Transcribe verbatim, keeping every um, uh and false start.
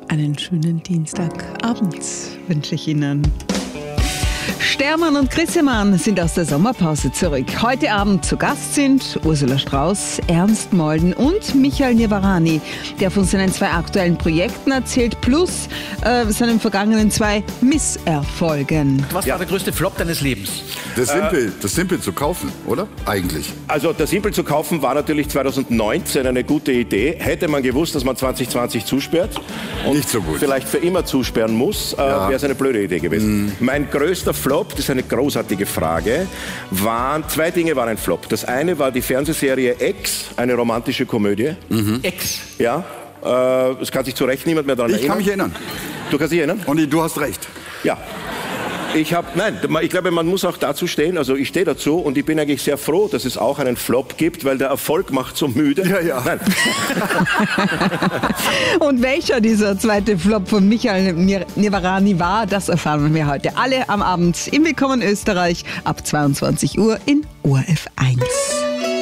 Einen schönen Dienstagabend wünsche ich Ihnen. Stermann und Grissemann sind aus der Sommerpause zurück. Heute Abend zu Gast sind Ursula Strauß, Ernst Molden und Michael Nivarani, der von seinen zwei aktuellen Projekten erzählt, plus äh, seinen vergangenen zwei Misserfolgen. Was ja. war der größte Flop deines Lebens? Das Simpel, das Simpel zu kaufen, oder? Eigentlich. Also das Simpel zu kaufen war natürlich zweitausendneunzehn eine gute Idee. Hätte man gewusst, dass man zwanzig zwanzig zusperrt und Nicht so gut. vielleicht für immer zusperren muss, äh, Ja. wäre es eine blöde Idee gewesen. Mhm. Mein größter Flop, das ist eine großartige Frage, waren, zwei Dinge waren ein Flop. Das eine war die Fernsehserie Ex, eine romantische Komödie. Mhm. Ex. Ja, äh, es kann sich zu Recht niemand mehr daran Ich erinnern. kann mich erinnern. Du kannst dich erinnern? Und du hast recht. Ja. Ich habe, nein, ich glaube, man muss auch dazu stehen, also ich stehe dazu und ich bin eigentlich sehr froh, dass es auch einen Flop gibt, weil der Erfolg macht so müde. Ja, ja. Nein. Und welcher dieser zweite Flop von Michael Nivarani war, das erfahren wir heute alle am Abend im Willkommen Österreich ab zweiundzwanzig Uhr in O R F eins.